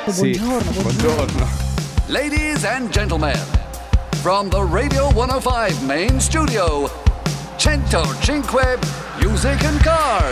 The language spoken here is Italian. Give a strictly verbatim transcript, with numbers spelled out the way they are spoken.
Sì, buongiorno, buongiorno. Ladies and gentlemen, from the Radio centocinque main studio, centocinque Music and Cars.